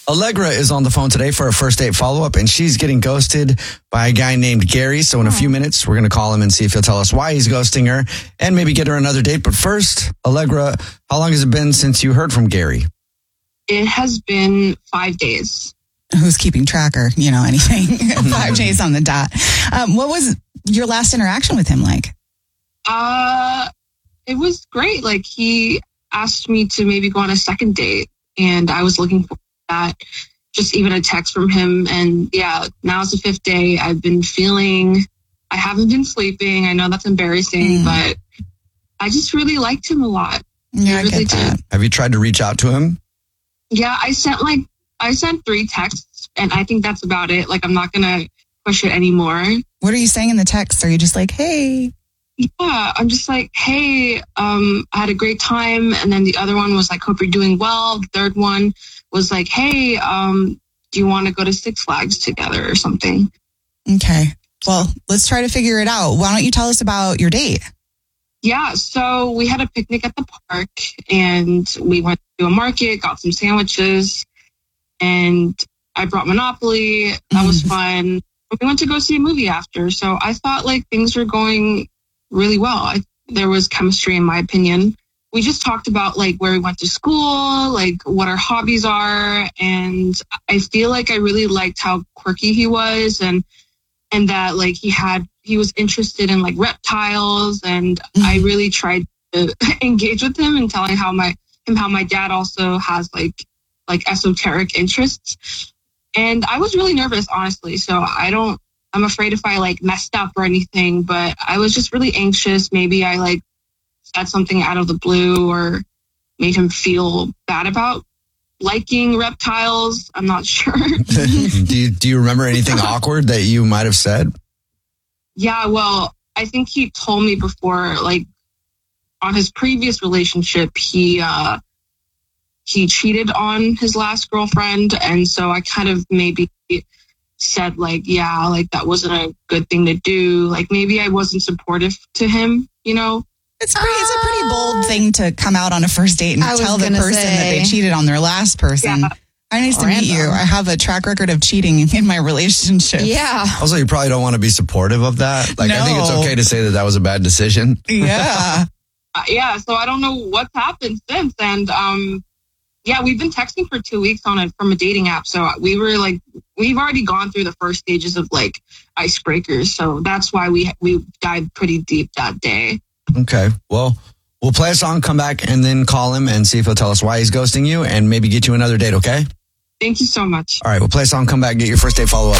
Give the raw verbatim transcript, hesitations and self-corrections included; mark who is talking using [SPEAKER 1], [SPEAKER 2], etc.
[SPEAKER 1] Allegra is on the phone today for a first date follow-up, and she's getting ghosted by a guy named Gary. So in a few minutes, we're going to call him and see if he'll tell us why he's ghosting her and maybe get her another date. But first, Allegra, how long has it been since you heard from Gary?
[SPEAKER 2] It has been five days.
[SPEAKER 3] Who's keeping track or, you know, anything? Five days on the dot. Um, what was your last interaction with him like?
[SPEAKER 2] Uh, it was great. Like, he asked me to maybe go on a second date, and I was looking for that. Just even a text from him. And yeah, now it's the fifth day. I've been feeling, I haven't been sleeping. I know that's embarrassing, mm. but I just really liked him a lot.
[SPEAKER 3] Yeah,
[SPEAKER 2] I,
[SPEAKER 3] I
[SPEAKER 2] really
[SPEAKER 3] get that.
[SPEAKER 2] did.
[SPEAKER 1] Have you tried to reach out to him?
[SPEAKER 2] Yeah, I sent like, I sent three texts, and I think that's about it. Like, I'm not going to push it anymore.
[SPEAKER 3] What are you saying in the text? Are you just like, hey?
[SPEAKER 2] Yeah, I'm just like, hey, um, I had a great time. And then the other one was like, hope you're doing well. The third one was like, hey, um, do you want to go to Six Flags together or something?
[SPEAKER 3] Okay. Well, let's try to figure it out. Why don't you tell us about your date?
[SPEAKER 2] Yeah, so we had a picnic at the park, and we went to a market, got some sandwiches, and I brought Monopoly. That was fun. We went to go see a movie after. So I thought like things were going really well. I, there was chemistry in my opinion. We just talked about like where we went to school, like what our hobbies are. And I feel like I really liked how quirky he was, and, and that like he had, he was interested in like reptiles. And mm-hmm. I really tried to engage with him and telling how my, him, how my dad also has like, like esoteric interests. And I was really nervous, honestly. So I don't, I'm afraid if I like messed up or anything, but I was just really anxious. Maybe I like said something out of the blue or made him feel bad about liking reptiles. I'm not sure.
[SPEAKER 1] do you, do you remember anything awkward that you might have said?
[SPEAKER 2] Yeah, well, I think he told me before, like on his previous relationship, he, uh, he cheated on his last girlfriend. And so I kind of maybe said like, yeah, like that wasn't a good thing to do. Like maybe I wasn't supportive to him, you know?
[SPEAKER 3] It's pretty, it's a pretty bold thing to come out on a first date and
[SPEAKER 4] I
[SPEAKER 3] tell the person
[SPEAKER 4] say.
[SPEAKER 3] that they cheated on their last person.
[SPEAKER 2] Yeah.
[SPEAKER 3] Hi, nice to meet you. I have a track record of cheating in my relationship.
[SPEAKER 4] Yeah.
[SPEAKER 1] Also, you probably don't want to be supportive of that. Like,
[SPEAKER 3] No.
[SPEAKER 1] I think it's okay to say that that was a bad decision.
[SPEAKER 3] Yeah.
[SPEAKER 2] Uh, yeah, so I don't know what's happened since. And um, yeah, we've been texting for two weeks on it from a dating app. So we were like, we've already gone through the first stages of like icebreakers. So that's why we we dived pretty deep that day.
[SPEAKER 1] Okay, well, we'll play a song, come back, and then call him and see if he'll tell us why he's ghosting you and maybe get you another date, okay?
[SPEAKER 2] Thank you so much.
[SPEAKER 1] All right, we'll play a song, come back, get your first date follow-up.